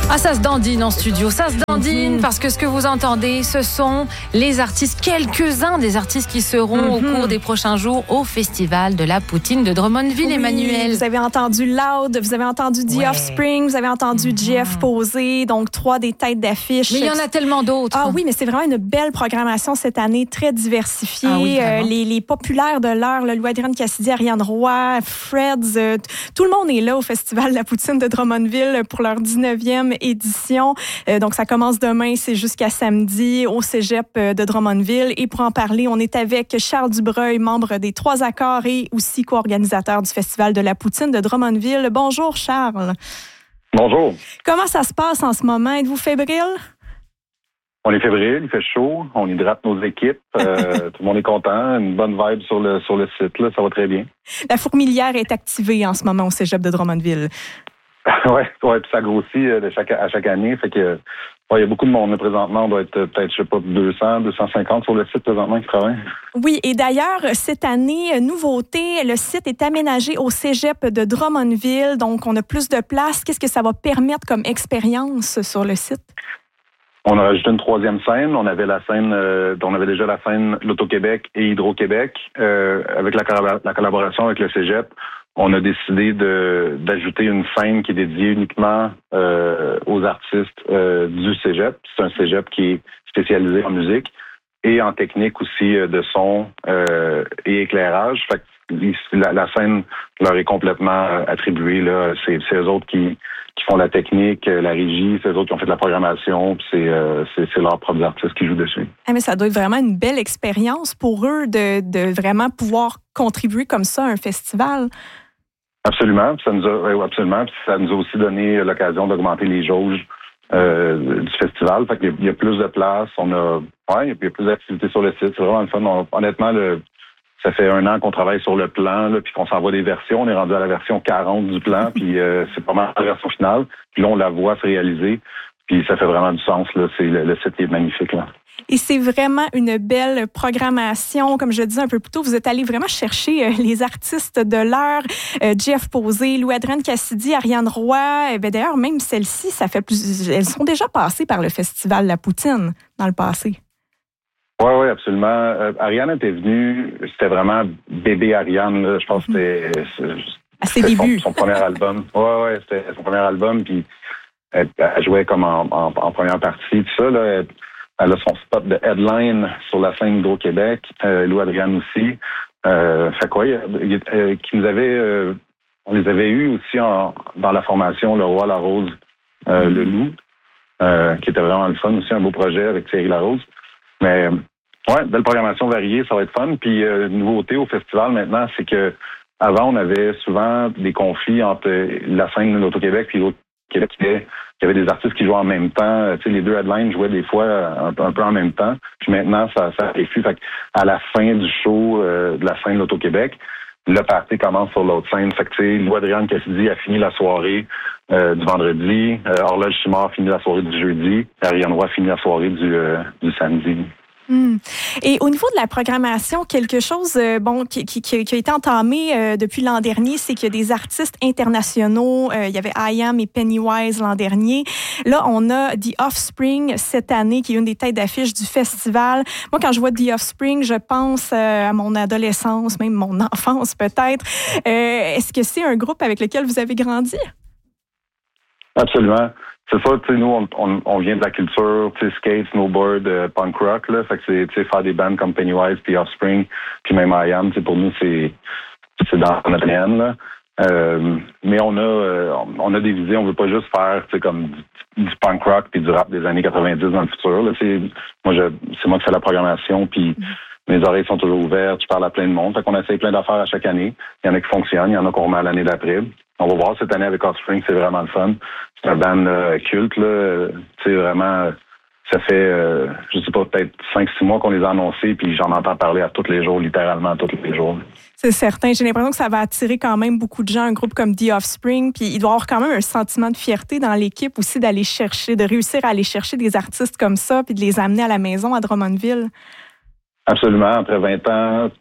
Ah, ça se dandine en studio, ça se dandine parce que ce que vous entendez, ce sont les artistes, quelques-uns des artistes qui seront au cours des prochains jours au Festival de la Poutine de Drummondville, oui, Emmanuel. Vous avez entendu Loud, vous avez entendu The Offspring, vous avez entendu Jeff Posé, donc 3 des têtes d'affiche. Mais il y en a tellement d'autres. Ah oui, mais c'est vraiment une belle programmation cette année, très diversifiée. Ah oui, les populaires de l'heure, Louis-Adrien Cassidy, Ariane Roy, Freds, tout le monde est là au Festival de la Poutine de Drummondville pour leur 19e édition. Donc, ça commence demain, c'est jusqu'à samedi au Cégep de Drummondville. Et pour en parler, on est avec Charles Dubreuil, membre des 3 Accords et aussi co-organisateur du Festival de la Poutine de Drummondville. Bonjour, Charles. Bonjour. Comment ça se passe en ce moment? Êtes-vous fébrile? On est fébrile, il fait chaud, on hydrate nos équipes, tout le monde est content, une bonne vibe sur le site, là, ça va très bien. La fourmilière est activée en ce moment au Cégep de Drummondville. ouais, puis ça grossit à chaque année, fait que il y a beaucoup de monde là, présentement, on doit être peut-être, je sais pas, 200, 250 sur le site présentement qui travaillent. Oui, et d'ailleurs, cette année, nouveauté, le site est aménagé au Cégep de Drummondville, donc on a plus de place. Qu'est-ce que ça va permettre comme expérience sur le site? On a rajouté une 3e scène. On avait la scène, on avait déjà la scène L'Auto-Québec et Hydro-Québec. Avec la collaboration avec le Cégep, on a décidé d'ajouter une scène qui est dédiée uniquement aux artistes du Cégep. C'est un Cégep qui est spécialisé en musique et en technique aussi de son et éclairage. Fait que la scène leur est complètement attribuée. Là. C'est eux autres qui font la technique, la régie, c'est eux autres qui ont fait la programmation, puis c'est leurs propres artistes qui jouent dessus. Ah, mais ça doit être vraiment une belle expérience pour eux de vraiment pouvoir contribuer comme ça à un festival. Absolument, absolument. Puis ça nous a aussi donné l'occasion d'augmenter les jauges du festival. Fait qu'il y a plus de place, il y a plus d'activités sur le site. C'est vraiment le fun. Honnêtement, ça fait 1 an qu'on travaille sur le plan, là, puis qu'on s'envoie des versions. On est rendu à la version 40 du plan, puis c'est pas mal la version finale. Puis là, on la voit se réaliser, puis ça fait vraiment du sens. Là. Le site est magnifique. Là. Et c'est vraiment une belle programmation. Comme je disais un peu plus tôt, vous êtes allé vraiment chercher les artistes de l'heure. Jeff Posé, Louis-Adrien Cassidy, Ariane Roy. D'ailleurs, même celles-ci, elles sont déjà passées par le Festival La Poutine dans le passé. Oui, absolument. Ariane était venue, c'était vraiment bébé Ariane, là. Je pense que c'était son premier album. Oui, c'était son premier album, puis elle jouait comme en première partie, tout ça, là. Elle a son spot de headline sur la scène Hydro-Québec, Lou Adrienne aussi. Fait quoi, on les avait eus aussi dans la formation Le Roi, la Rose, Le Loup, qui était vraiment le fun aussi, un beau projet avec Thierry Larose. Mais belle programmation variée, ça va être fun. Puis nouveauté au festival maintenant, c'est que avant on avait souvent des conflits entre la scène de l'Auto-Québec puis l'Auto-Québec. Il y avait des artistes qui jouaient en même temps. Tu sais, les 2 headlines jouaient des fois un peu en même temps. Puis maintenant, ça efflue. Fait à la fin du show de la scène de l'Auto-Québec, le party commence sur l'autre scène. Fait que, tu sais, Louis-Adrien Cassidy a fini la soirée du vendredi. Horloge Simard a fini la soirée du jeudi. Ariane Roy a fini la soirée du samedi. Et au niveau de la programmation, quelque chose qui a été entamé depuis l'an dernier, c'est qu'il y a des artistes internationaux. Il y avait I Am et Pennywise l'an dernier. Là, on a The Offspring cette année, qui est une des têtes d'affiche du festival. Moi, quand je vois The Offspring, je pense à mon adolescence, même mon enfance peut-être. Est-ce que c'est un groupe avec lequel vous avez grandi? Absolument. C'est ça, tu sais, nous, on vient de la culture, tu sais, skate, snowboard, punk rock, là. Fait que c'est, tu sais, faire des bands comme Pennywise, puis Offspring, puis même I Am, tu sais, pour nous, c'est dans notre ADN, là. Mais on a des visions, on veut pas juste faire, tu sais, comme du punk rock puis du rap des années 90 dans le futur, là. C'est moi qui fais la programmation, puis mes oreilles sont toujours ouvertes, je parle à plein de monde. Fait qu'on essaye plein d'affaires à chaque année. Il y en a qui fonctionnent, il y en a qu'on remet à l'année d'après. On va voir cette année avec Offspring, c'est vraiment le fun. C'est un band culte, là. Tu sais, vraiment, ça fait, je sais pas, peut-être 5-6 mois qu'on les a annoncés, puis j'en entends parler à tous les jours, littéralement tous les jours. C'est certain. J'ai l'impression que ça va attirer quand même beaucoup de gens, un groupe comme The Offspring, puis il doit y avoir quand même un sentiment de fierté dans l'équipe aussi de réussir à aller chercher des artistes comme ça, puis de les amener à la maison à Drummondville. Absolument. Après 20 ans,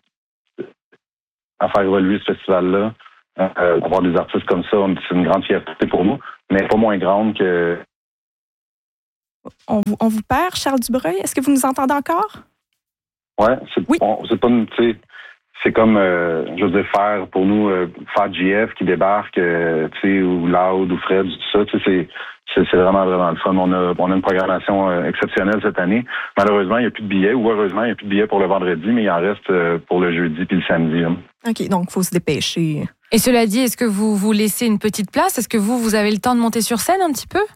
à faire évoluer ce festival-là, avoir des artistes comme ça, c'est une grande fierté pour nous, mais pas moins grande que on vous perd, Charles Dubreuil. Est-ce que vous nous entendez encore? Ouais, c'est pas une, tu sais, c'est comme, je veux dire, pour nous, faire GF qui débarque, tu sais, ou Loud ou Fred, tout ça, tu sais, c'est vraiment, vraiment le fun. On a une programmation exceptionnelle cette année. Malheureusement, il n'y a plus de billets, ou heureusement, il n'y a plus de billets pour le vendredi, mais il en reste pour le jeudi puis le samedi. Hein. OK, donc il faut se dépêcher. Et cela dit, est-ce que vous vous laissez une petite place? Est-ce que vous avez le temps de monter sur scène un petit peu?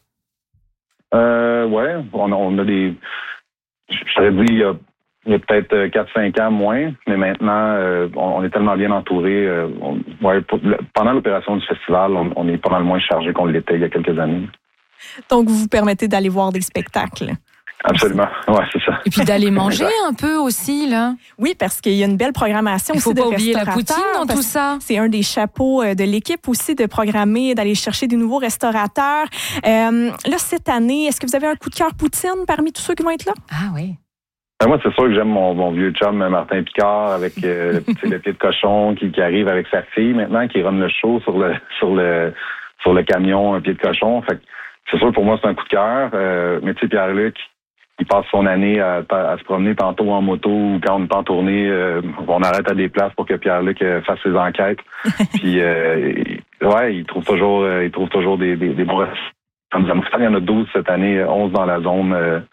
Ouais, on a des... J'aurais dit, il y a peut-être 4-5 ans moins, mais maintenant, on est tellement bien entouré. Pendant l'opération du festival, on est pas mal moins chargé qu'on l'était il y a quelques années. Donc, vous permettez d'aller voir des spectacles. Absolument, ouais, c'est ça. Et puis d'aller manger un peu aussi, là. Oui, parce qu'il y a une belle programmation aussi de restaurateurs. Il faut pas oublier la poutine dans tout ça. C'est un des chapeaux de l'équipe aussi de programmer, d'aller chercher des nouveaux restaurateurs. Là, cette année, est-ce que vous avez un coup de cœur poutine parmi tous ceux qui vont être là? Ah oui. Moi, c'est sûr que j'aime mon vieux chum Martin Picard avec le pied de cochon qui arrive avec sa fille maintenant, qui run le show sur le camion pied de cochon. Fait que c'est sûr pour moi c'est un coup de cœur. Mais tu sais, Pierre-Luc, il passe son année à se promener tantôt en moto ou quand on est en tournée, on arrête à des places pour que Pierre-Luc fasse ses enquêtes. Puis il trouve toujours des bons restaurants. Il y en a 12 cette année, 11 dans la zone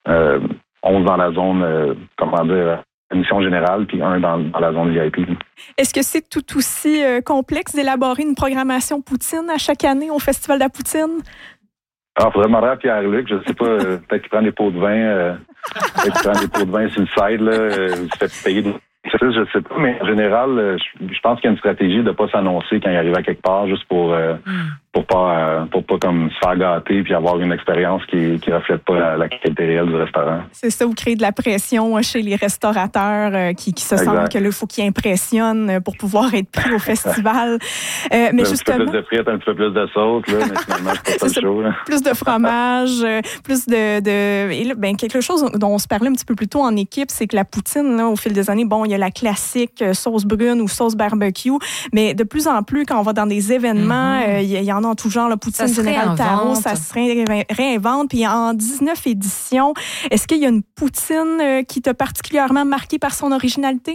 11 dans la zone, émission générale, puis 1 dans la zone VIP. Est-ce que c'est tout aussi complexe d'élaborer une programmation poutine à chaque année au Festival de la Poutine? Alors, il faudrait demander à Pierre-Luc, je sais pas, peut-être qu'il prend des pots de vin, sur le side, là, il se fait payer des... Je sais pas, mais en général, je pense qu'il y a une stratégie de pas s'annoncer quand il arrive à quelque part, juste pour pas comme se faire gâter puis avoir une expérience qui reflète pas la qualité réelle du restaurant. C'est ça, ou créer de la pression chez les restaurateurs qui se sentent que là, il faut qu'ils impressionnent pour pouvoir être pris au festival. Mais justement, un petit peu plus de frites, un petit peu plus de sauce, là, mais finalement, c'est pas le show. Là. Plus de fromage, plus de... Et là, quelque chose dont on se parlait un petit peu plus tôt en équipe, c'est que la poutine, là, au fil des années, il y a la classique sauce brune ou sauce barbecue, mais de plus en plus, quand on va dans des événements, il y en a en tout genre, la poutine Général Tao, ça se réinvente. Puis en 19 éditions, est-ce qu'il y a une poutine qui t'a particulièrement marqué par son originalité?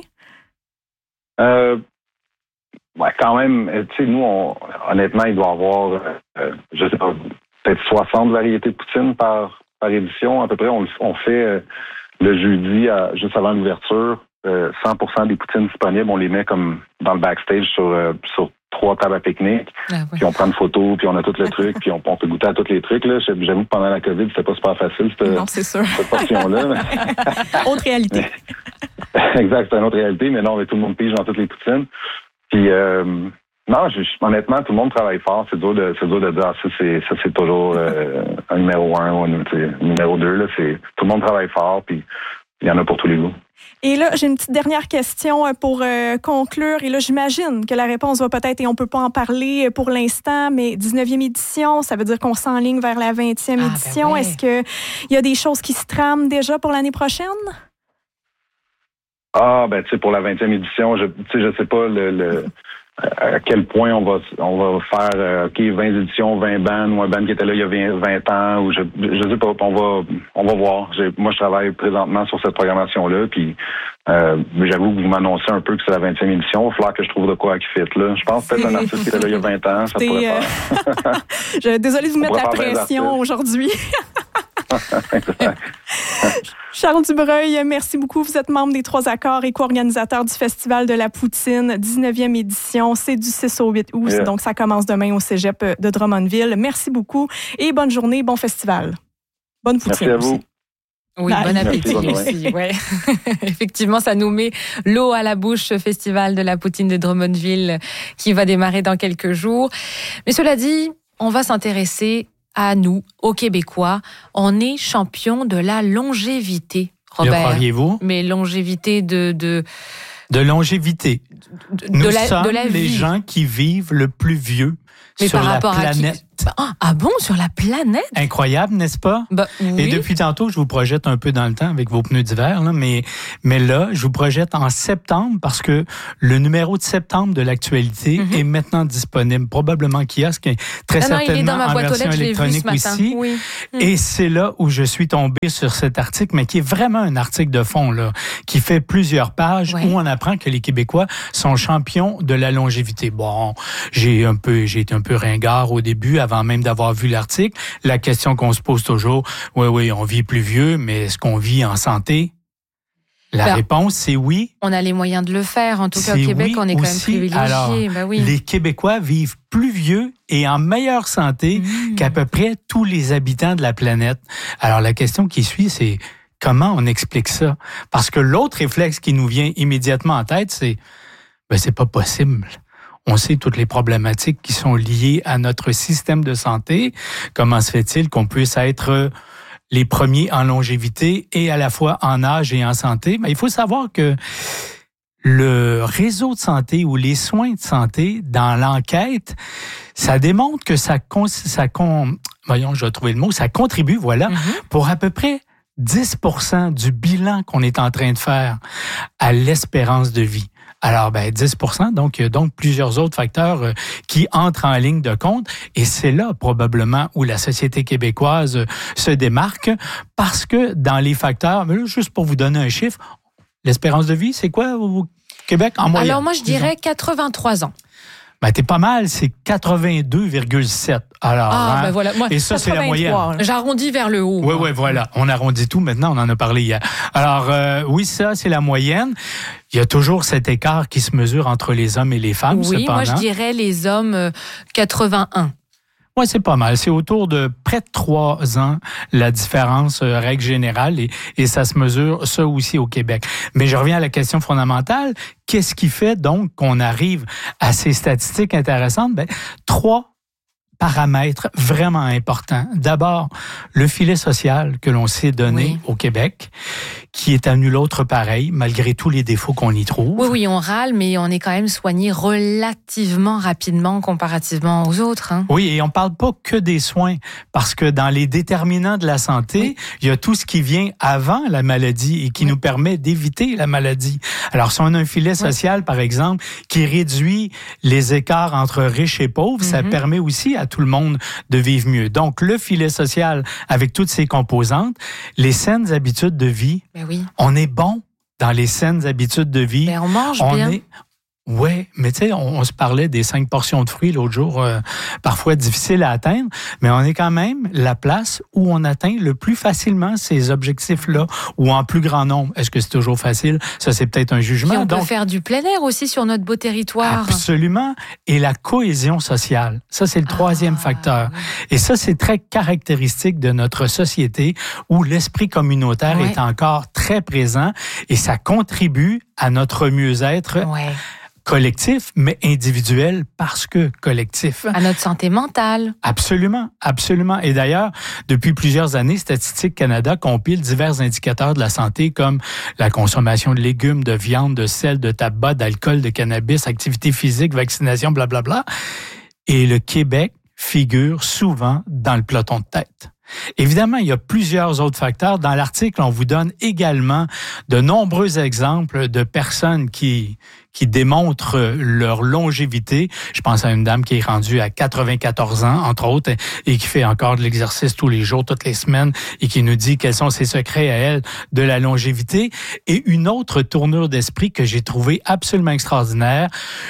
Ouais, quand même, tu sais, nous, honnêtement, il doit y avoir, je sais pas, peut-être 60 variétés de poutine par édition. À peu près, on fait le jeudi, juste avant l'ouverture, 100% des poutines disponibles, on les met comme dans le backstage sur 3 tables à pique-nique. Ah oui. Puis on prend une photo, puis on a tout le truc, puis on peut goûter à tous les trucs. Là. J'avoue que pendant la COVID, c'était pas super facile, cette portion-là. Autre réalité. Exact, c'est une autre réalité, mais non, mais tout le monde pige dans toutes les poutines. Puis non, honnêtement, tout le monde travaille fort. C'est dur de dire ça c'est toujours un numéro 1 ou un numéro 2. Là, tout le monde travaille fort, puis il y en a pour tous les goûts. Et là, j'ai une petite dernière question pour conclure. Et là, j'imagine que la réponse va peut-être, et on ne peut pas en parler pour l'instant, mais 19e édition, ça veut dire qu'on s'enligne vers la 20e édition. Ben oui. Est-ce qu'il y a des choses qui se trament déjà pour l'année prochaine? Ah, tu sais, pour la 20e édition, je sais pas à quel point on va faire 20 éditions, 20 bands, ou un band qui était là il y a 20 ans, ou je sais pas, on va voir. Moi, je travaille présentement sur cette programmation-là, puis mais j'avoue que vous m'annoncez un peu que c'est la 20e édition. Il va falloir que je trouve de quoi qui fit, là. Je pense peut-être un artiste qui était là il y a 20 ans, ça pourrait faire. Désolée de vous mettre la pression aujourd'hui. Charles Dubreuil, merci beaucoup. Vous êtes membre des 3 accords et co-organisateur du Festival de la Poutine, 19e édition. C'est du 6 au 8 août, donc ça commence demain au Cégep de Drummondville. Merci beaucoup et bonne journée, bon festival. Bonne poutine. Merci à vous. Aussi. Oui, bon appétit aussi. Ouais. Effectivement, ça nous met l'eau à la bouche, ce Festival de la Poutine de Drummondville qui va démarrer dans quelques jours. Mais cela dit, on va s'intéresser à nous, aux Québécois. On est champion de la longévité, Robert. Le croiriez-vous? Mais longévité de longévité. Nous sommes de la vie. Les gens qui vivent le plus vieux mais sur par la rapport planète Ah bon, sur la planète? Incroyable, n'est-ce pas? Oui. Et depuis tantôt, je vous projette un peu dans le temps avec vos pneus d'hiver, là, mais là, je vous projette en septembre parce que le numéro de septembre de l'actualité est maintenant disponible, probablement en kiosque, très certainement il est dans ma boîte en version aux lettres, électronique je l'ai vu ce matin. aussi. Oui. Et c'est là où je suis tombé sur cet article, mais qui est vraiment un article de fond, là, qui fait plusieurs pages où on apprend que les Québécois sont champions de la longévité. Bon, j'ai été un peu ringard au début, avant même d'avoir vu l'article. La question qu'on se pose toujours, oui, on vit plus vieux, mais est-ce qu'on vit en santé? La réponse, c'est oui. On a les moyens de le faire. En tout cas, au Québec, on est quand même privilégiés. Alors, les Québécois vivent plus vieux et en meilleure santé qu'à peu près tous les habitants de la planète. Alors, la question qui suit, c'est comment on explique ça? Parce que l'autre réflexe qui nous vient immédiatement en tête, c'est pas possible. On sait toutes les problématiques qui sont liées à notre système de santé. Comment se fait-il qu'on puisse être les premiers en longévité et à la fois en âge et en santé? Mais il faut savoir que le réseau de santé ou les soins de santé, dans l'enquête, ça démontre que ça contribue, pour à peu près 10% du bilan qu'on est en train de faire à l'espérance de vie. Alors, 10%, donc plusieurs autres facteurs qui entrent en ligne de compte. Et c'est là, probablement, où la société québécoise se démarque, parce que dans les facteurs, mais là, juste pour vous donner un chiffre, l'espérance de vie, c'est quoi au Québec en moyenne? Alors, moi, je dirais 83 ans. T'es pas mal, c'est 82,7. Alors, voilà. Moi, et ça, c'est la moyenne. J'arrondis vers le haut. Oui, voilà. On arrondit tout. Maintenant, on en a parlé hier. Alors, oui, ça, c'est la moyenne. Il y a toujours cet écart qui se mesure entre les hommes et les femmes, cependant. Moi, je dirais les hommes 81. Oui, c'est pas mal. C'est autour de près de 3 ans, la différence, règle générale, et ça se mesure, ça aussi, au Québec. Mais je reviens à la question fondamentale. Qu'est-ce qui fait, donc, qu'on arrive à ces statistiques intéressantes? 3 paramètres vraiment importants. D'abord, le filet social que l'on s'est donné au Québec, qui est à nul autre pareil, malgré tous les défauts qu'on y trouve. Oui, on râle, mais on est quand même soigné relativement rapidement comparativement aux autres. Oui, et on parle pas que des soins, parce que dans les déterminants de la santé, il y a tout ce qui vient avant la maladie et qui nous permet d'éviter la maladie. Alors, si on a un filet social, par exemple, qui réduit les écarts entre riches et pauvres, ça permet aussi à tout le monde de vivre mieux. Donc, le filet social, avec toutes ses composantes, les saines habitudes de vie, on est bon dans les saines habitudes de vie. On mange bien. Oui, mais tu sais, on se parlait des 5 portions de fruits l'autre jour, parfois difficiles à atteindre, mais on est quand même la place où on atteint le plus facilement ces objectifs-là, ou en plus grand nombre. Est-ce que c'est toujours facile? Ça, c'est peut-être un jugement. Puis on peut faire du plein air aussi sur notre beau territoire. Absolument. Et la cohésion sociale, ça, c'est le troisième facteur. Et ça, c'est très caractéristique de notre société où l'esprit communautaire est encore très présent et ça contribue à notre mieux-être. Collectif, mais individuel parce que collectif. À notre santé mentale. Absolument, absolument. Et d'ailleurs, depuis plusieurs années, Statistique Canada compile divers indicateurs de la santé comme la consommation de légumes, de viande, de sel, de tabac, d'alcool, de cannabis, activité physique, vaccination, blablabla. Et le Québec figure souvent dans le peloton de tête. Évidemment, il y a plusieurs autres facteurs. Dans l'article, on vous donne également de nombreux exemples de personnes qui démontrent leur longévité. Je pense à une dame qui est rendue à 94 ans, entre autres, et qui fait encore de l'exercice tous les jours, toutes les semaines, et qui nous dit quels sont ses secrets à elle de la longévité. Et une autre tournure d'esprit que j'ai trouvée absolument extraordinaire,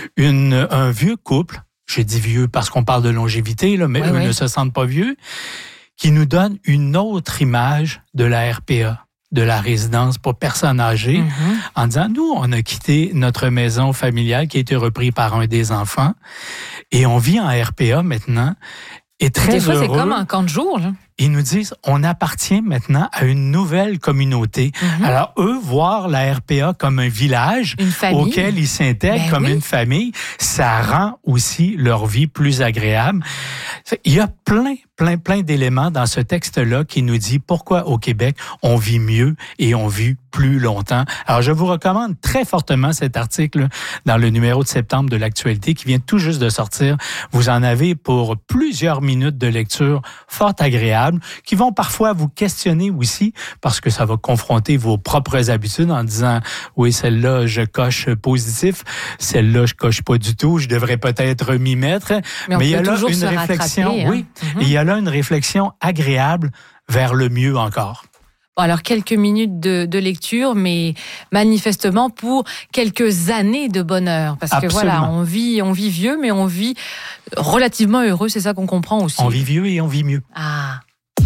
un vieux couple, j'ai dit vieux parce qu'on parle de longévité, là, mais eux ne se sentent pas vieux, qui nous donne une autre image de la RPA, de la résidence pour personnes âgées, en disant, nous, on a quitté notre maison familiale qui a été reprise par un des enfants et on vit en RPA maintenant. Et très des fois, heureux, c'est comme un camp de jour, là. Ils nous disent, on appartient maintenant à une nouvelle communauté. Alors, eux, voir la RPA comme un village auquel ils s'intègrent comme une famille, ça rend aussi leur vie plus agréable. Il y a plein d'éléments dans ce texte-là qui nous dit pourquoi au Québec, on vit mieux et on vit plus longtemps. Alors, je vous recommande très fortement cet article dans le numéro de septembre de l'Actualité qui vient tout juste de sortir. Vous en avez pour plusieurs minutes minutes de lecture fort agréables qui vont parfois vous questionner aussi parce que ça va confronter vos propres habitudes en disant « Oui, celle-là, je coche positif. Celle-là, je coche pas du tout. Je devrais peut-être m'y mettre. » Mais il y a là une réflexion, il y a là une réflexion agréable vers le mieux encore. Bon, alors, quelques minutes de lecture, mais manifestement pour quelques années de bonheur. Parce que voilà, on vit vieux, mais on vit relativement heureux, c'est ça qu'on comprend aussi. On vit vieux et on vit mieux. Ah.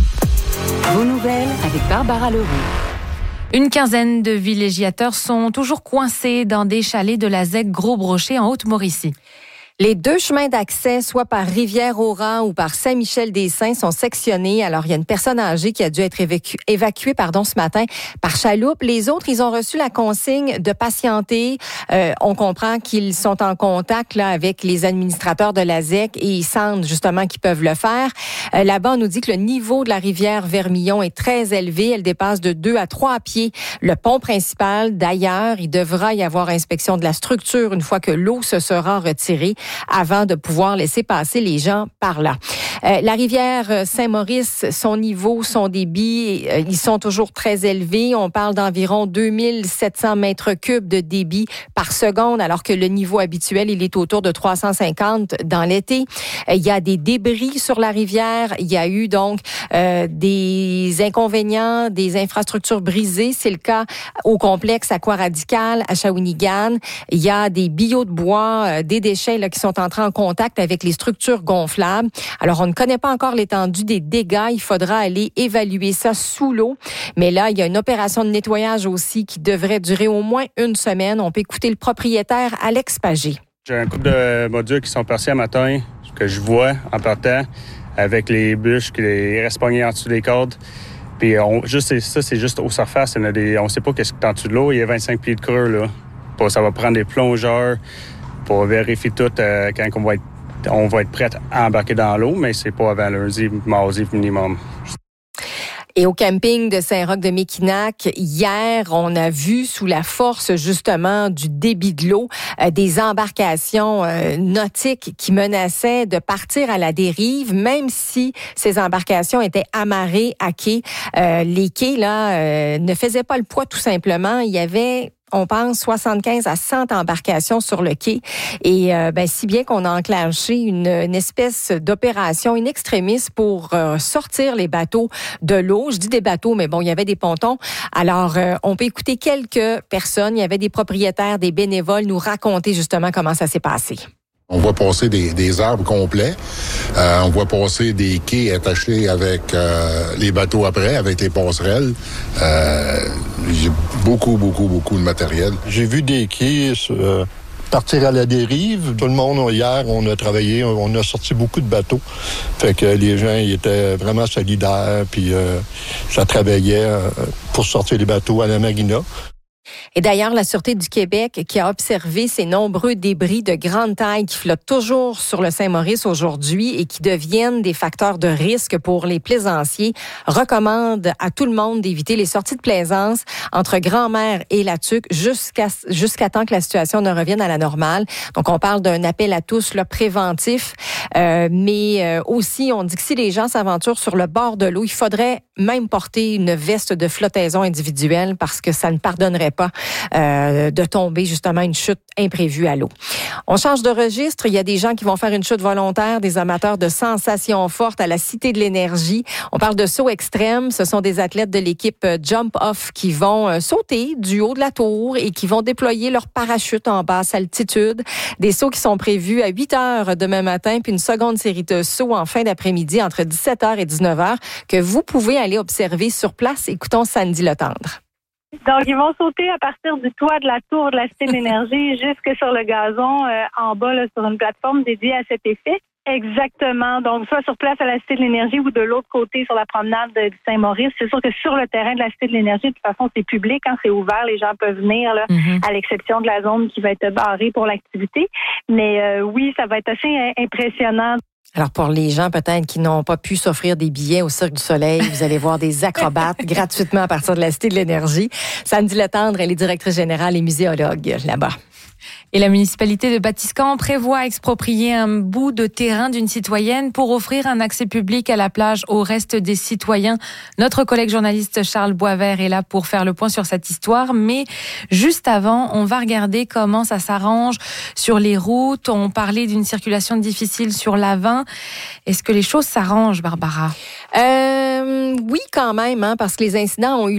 Vos nouvelles avec Barbara Leroux. Une quinzaine de villégiateurs sont toujours coincés dans des chalets de la ZEC Gros-Brochet en Haute-Mauricie. Les 2 chemins d'accès, soit par Rivière-au-Rang ou par Saint-Michel-des-Saints, sont sectionnés. Alors, il y a une personne âgée qui a dû être évacuée ce matin par chaloupe. Les autres, ils ont reçu la consigne de patienter. On comprend qu'ils sont en contact là avec les administrateurs de la ZEC et ils sentent justement qu'ils peuvent le faire. Là-bas, on nous dit que le niveau de la rivière Vermillon est très élevé. Elle dépasse de 2 à 3 pieds le pont principal. D'ailleurs, il devra y avoir inspection de la structure une fois que l'eau se sera retirée, avant de pouvoir laisser passer les gens par là. La rivière Saint-Maurice, son niveau, son débit, ils sont toujours très élevés. On parle d'environ 2700 mètres cubes de débit par seconde, alors que le niveau habituel, il est autour de 350 dans l'été. Il y a des débris sur la rivière. Il y a eu donc des inconvénients, des infrastructures brisées. C'est le cas au complexe Aquaradical à Shawinigan. Il y a des billots de bois, des déchets là, qui sont entrés en contact avec les structures gonflables. Alors, on ne connaît pas encore l'étendue des dégâts. Il faudra aller évaluer ça sous l'eau. Mais là, il y a une opération de nettoyage aussi qui devrait durer au moins une semaine. On peut écouter le propriétaire Alex Pagé. J'ai un couple de modules qui sont passés à matin, que je vois en partant, avec les bûches qui restent pognés en dessous des cordes. Puis c'est juste au surface. On ne sait pas qu'est-ce qui est en dessous de l'eau. Il y a 25 pieds de creux, là. Ça va prendre des plongeurs pour vérifier tout quand on va être prêt à embarquer dans l'eau, mais c'est pas avant lundi, mardi minimum. Et au camping de Saint-Roch-de-Méquinac, hier, on a vu sous la force justement du débit de l'eau des embarcations nautiques qui menaçaient de partir à la dérive, même si ces embarcations étaient amarrées à quai. Les quais là ne faisaient pas le poids tout simplement. Il y avait, on pense, 75 à 100 embarcations sur le quai. Et si bien qu'on a enclenché une espèce d'opération in extremis pour sortir les bateaux de l'eau. Je dis des bateaux, mais bon, il y avait des pontons. Alors, on peut écouter quelques personnes. Il y avait des propriétaires, des bénévoles nous raconter justement comment ça s'est passé. On voit passer des arbres complets. On voit passer des quais attachés avec les bateaux après, avec les passerelles. J'ai beaucoup de matériel. J'ai vu des quais partir à la dérive. Tout le monde, hier, on a travaillé, on a sorti beaucoup de bateaux. Fait que les gens ils étaient vraiment solidaires, puis ça travaillait pour sortir les bateaux à la marina. Et d'ailleurs, la Sûreté du Québec, qui a observé ces nombreux débris de grande taille qui flottent toujours sur le Saint-Maurice aujourd'hui et qui deviennent des facteurs de risque pour les plaisanciers, recommande à tout le monde d'éviter les sorties de plaisance entre Grand-Mère et la Tuque jusqu'à temps que la situation ne revienne à la normale. Donc, on parle d'un appel à tous là, préventif, mais aussi, on dit que si les gens s'aventurent sur le bord de l'eau, il faudrait même porter une veste de flottaison individuelle parce que ça ne pardonnerait pas de tomber justement une chute imprévue à l'eau. On change de registre. Il y a des gens qui vont faire une chute volontaire, des amateurs de sensations fortes à la Cité de l'Énergie. On parle de saut extrême. Ce sont des athlètes de l'équipe Jump Off qui vont sauter du haut de la tour et qui vont déployer leur parachute en basse altitude. Des sauts qui sont prévus à 8 heures demain matin, puis une seconde série de sauts en fin d'après-midi entre 17h et 19h que vous pouvez aller observer sur place. Écoutons Sandy Letendre. Donc, ils vont sauter à partir du toit de la tour de la Cité de l'Énergie jusque sur le gazon en bas, là, sur une plateforme dédiée à cet effet. Exactement. Donc, soit sur place à la Cité de l'Énergie ou de l'autre côté sur la promenade du Saint-Maurice. C'est sûr que sur le terrain de la Cité de l'Énergie, de toute façon, c'est public, hein, c'est ouvert, les gens peuvent venir, là, à l'exception de la zone qui va être barrée pour l'activité. Mais oui, ça va être assez impressionnant. Alors, pour les gens peut-être qui n'ont pas pu s'offrir des billets au Cirque du Soleil, vous allez voir des acrobates gratuitement à partir de la Cité de l'Énergie. Sandy Letendre, elle est directrice générale et muséologue là-bas. Et la municipalité de Batiscan prévoit exproprier un bout de terrain d'une citoyenne pour offrir un accès public à la plage au reste des citoyens. Notre collègue journaliste Charles Boisvert est là pour faire le point sur cette histoire. Mais juste avant, on va regarder comment ça s'arrange sur les routes. On parlait d'une circulation difficile sur l'A20. Est-ce que les choses s'arrangent, Barbara? Oui, quand même, parce que les incidents ont eu